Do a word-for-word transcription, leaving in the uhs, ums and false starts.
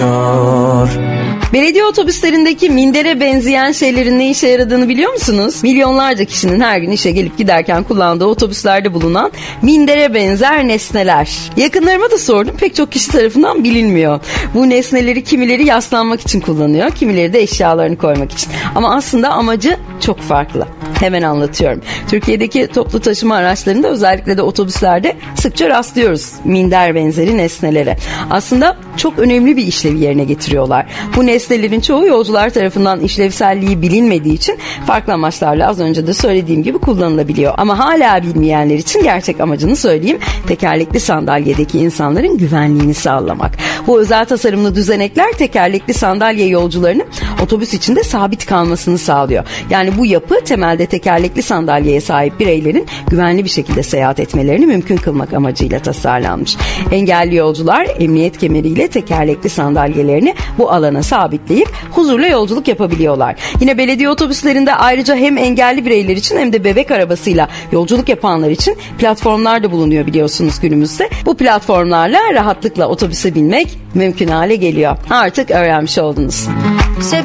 Belediye otobüslerindeki mindere benzeyen şeylerin ne işe yaradığını biliyor musunuz? Milyonlarca kişinin her gün işe gelip giderken kullandığı otobüslerde bulunan mindere benzer nesneler. Yakınlarıma da sordum, pek çok kişi tarafından bilinmiyor. Bu nesneleri kimileri yaslanmak için kullanıyor, kimileri de eşyalarını koymak için. Ama aslında amacı çok farklı. Hemen anlatıyorum. Türkiye'deki toplu taşıma araçlarında, özellikle de otobüslerde sıkça rastlıyoruz minder benzeri nesnelere. Aslında çok önemli bir işlevi yerine getiriyorlar. Bu nesnelerin çoğu yolcular tarafından işlevselliği bilinmediği için farklı amaçlarla az önce de söylediğim gibi kullanılabiliyor. Ama hala bilmeyenler için gerçek amacını söyleyeyim. Tekerlekli sandalyedeki insanların güvenliğini sağlamak. Bu özel tasarımlı düzenekler tekerlekli sandalye yolcularının otobüs içinde sabit kalmasını sağlıyor. Yani bu yapı temelde tekerlekli sandalyeye sahip bireylerin güvenli bir şekilde seyahat etmelerini mümkün kılmak amacıyla tasarlanmış. Engelli yolcular emniyet kemeriyle tekerlekli sandalyelerini bu alana sabitleyip huzurla yolculuk yapabiliyorlar. Yine belediye otobüslerinde ayrıca hem engelli bireyler için hem de bebek arabasıyla yolculuk yapanlar için platformlar da bulunuyor biliyorsunuz günümüzde. Bu platformlarla rahatlıkla otobüse binmek mümkün hale geliyor. Artık öğrenmiş oldunuz.